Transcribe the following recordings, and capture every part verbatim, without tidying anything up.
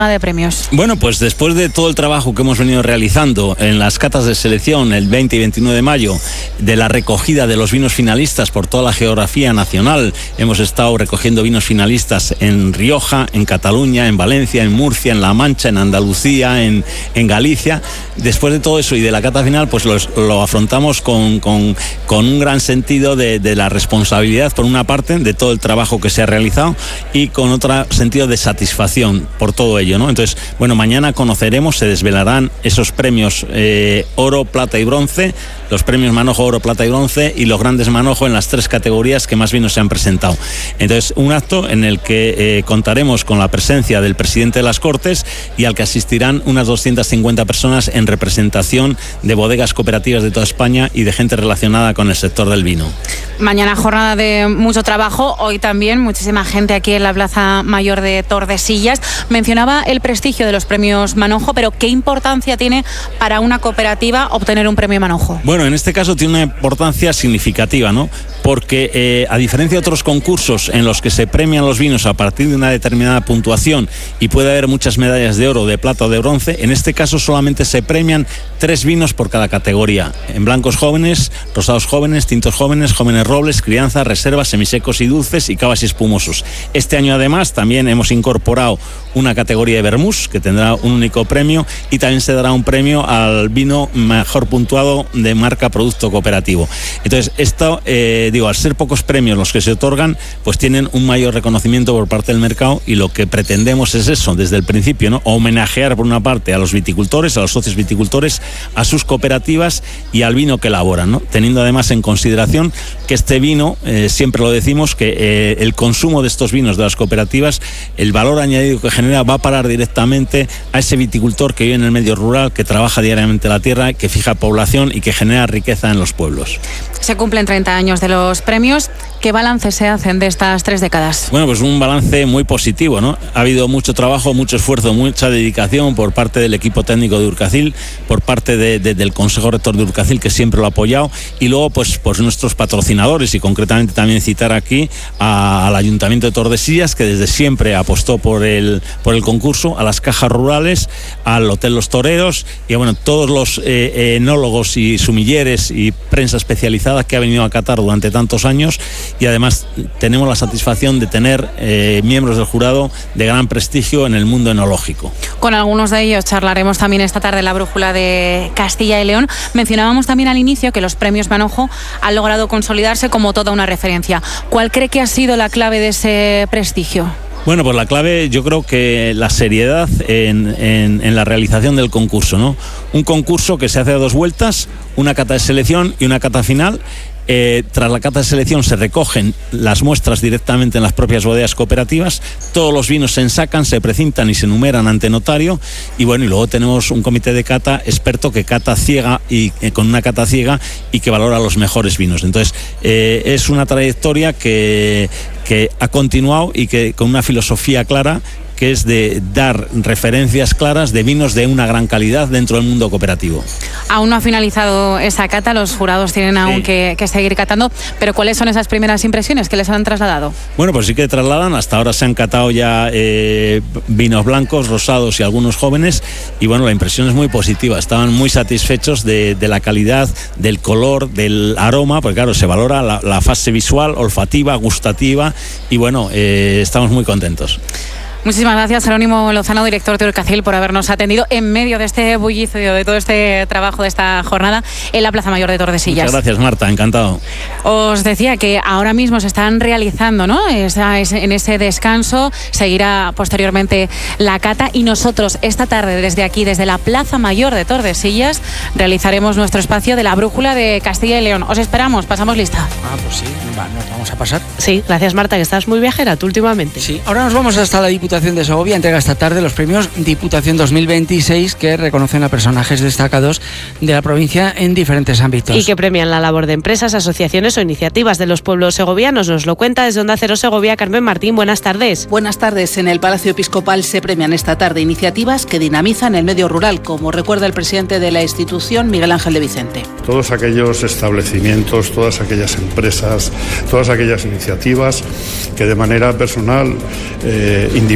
de premios. Bueno, pues después de todo el trabajo que hemos venido realizando en las catas de selección el veinte y veintinueve de mayo, de la recogida de los vinos finalistas por toda la geografía nacional, hemos estado recogiendo vinos finalistas en Rioja, en Cataluña, en Valencia, en Murcia, en La Mancha, en Andalucía, en, en Galicia. Después de todo eso y de la cata final, pues los, lo afrontamos con, con, con un gran sentido de, de la responsabilidad, por una parte, de todo el trabajo que se ha realizado, y con otro sentido de satisfacción por todo ello, ¿no? Entonces, bueno, mañana conoceremos, se desvelarán esos premios eh, oro, plata y bronce, los premios Manojo, oro, plata y bronce, y los grandes Manojo en las tres categorías que más vinos se han presentado. Entonces, un acto en el que eh, contaremos con la presencia del presidente de las Cortes y al que asistirán unas doscientas cincuenta personas en representación de bodegas cooperativas de toda España y de gente relacionada con el sector del vino. Mañana jornada de mucho trabajo, hoy también muchísima gente aquí en la Plaza Mayor de Tordesillas. Mencionaba el prestigio de los premios Manojo, pero ¿qué importancia tiene para una cooperativa obtener un premio Manojo? Bueno, en este caso tiene una importancia significativa, ¿no? Porque eh, a diferencia de otros concursos en los que se premian los vinos a partir de una determinada puntuación y puede haber muchas medallas de oro, de plata o de bronce, en este caso solamente se premian tres vinos por cada categoría: en blancos jóvenes, rosados jóvenes, tintos jóvenes, jóvenes robles, crianza, reservas, semisecos y dulces, y cavas y espumosos. Este año además también hemos incorporado una categoría de vermús que tendrá un único premio, y también se dará un premio al vino mejor puntuado de marca producto cooperativo. Entonces, esto, eh, digo, al ser pocos premios los que se otorgan, pues tienen un mayor reconocimiento por parte del mercado, y lo que pretendemos es eso, desde el principio, ¿no? Homenajear por una parte a los viticultores, a los socios viticultores, a sus cooperativas y al vino que elaboran, ¿no? Teniendo además en consideración que este vino, eh, siempre lo decimos, que eh, el consumo de estos vinos de las cooperativas, el valor añadido que genera va a parar directamente a ese viticultor que vive en el medio rural, que trabaja diariamente la tierra, que fija población y que genera riqueza en los pueblos. Se cumplen treinta años de los premios. ¿Qué balance se hacen de estas tres décadas? Bueno, pues un balance muy positivo, ¿no? Ha habido mucho trabajo, mucho esfuerzo, mucha dedicación por parte del equipo técnico de Urcacil, por parte de, de, del Consejo Rector de Urcacil, que siempre lo ha apoyado, y luego pues, pues nuestros patrocinadores, y concretamente también citar aquí a, al Ayuntamiento de Tordesillas, que desde siempre apostó por el, por el concurso, a las cajas rurales, al Hotel Los Toreros, y bueno, todos los eh, enólogos y sumilleres y prensa especializada que ha venido a Qatar durante tantos años, y además tenemos la satisfacción de tener eh, miembros del jurado de gran prestigio en el mundo enológico. Con algunos de ellos charlaremos también esta tarde en la Brújula de Castilla y León. Mencionábamos también al inicio que los premios Manojo han logrado consolidarse como toda una referencia. ¿Cuál cree que ha sido la clave de ese prestigio? Bueno, pues la clave, yo creo que la seriedad en, en, en la realización del concurso, ¿no? Un concurso que se hace a dos vueltas, una cata de selección y una cata final. Eh, tras la cata de selección se recogen las muestras directamente en las propias bodegas cooperativas, todos los vinos se ensacan, se precintan y se numeran ante notario, y bueno, y luego tenemos un comité de cata experto que cata ciega y eh, con una cata ciega y que valora los mejores vinos. Entonces, eh, es una trayectoria que, que ha continuado y que con una filosofía clara, que es de dar referencias claras de vinos de una gran calidad dentro del mundo cooperativo. Aún no ha finalizado esa cata, los jurados tienen aún sí. que, que seguir catando, pero ¿cuáles son esas primeras impresiones que les han trasladado? Bueno, pues sí que trasladan, hasta ahora se han catado ya eh, vinos blancos, rosados y algunos jóvenes, y bueno, la impresión es muy positiva, estaban muy satisfechos de, de la calidad, del color, del aroma, porque claro, se valora la, la fase visual, olfativa, gustativa, y bueno, eh, estamos muy contentos. Muchísimas gracias, Jerónimo Lozano, director de Urcacil, por habernos atendido en medio de este bullicio, de todo este trabajo de esta jornada en la Plaza Mayor de Tordesillas. Muchas gracias, Marta, encantado. Os decía que ahora mismo se están realizando, ¿no? Esa, en ese descanso, seguirá posteriormente la cata, y nosotros esta tarde desde aquí, desde la Plaza Mayor de Tordesillas, realizaremos nuestro espacio de la Brújula de Castilla y León. Os esperamos, pasamos lista. Ah, pues sí, va, nos vamos a pasar. Sí, gracias, Marta, que estás muy viajera tú últimamente. Sí, ahora nos vamos hasta la Diputación de Segovia. Entrega esta tarde los premios Diputación dos mil veintiséis, que reconocen a personajes destacados de la provincia en diferentes ámbitos. Y que premian la labor de empresas, asociaciones o iniciativas de los pueblos segovianos. Nos lo cuenta desde Onda Cero Segovia Carmen Martín. Buenas tardes. Buenas tardes. En el Palacio Episcopal se premian esta tarde iniciativas que dinamizan el medio rural, como recuerda el presidente de la institución, Miguel Ángel de Vicente. Todos aquellos establecimientos, todas aquellas empresas, todas aquellas iniciativas que de manera personal, eh, individual,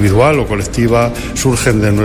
individual o colectiva surgen de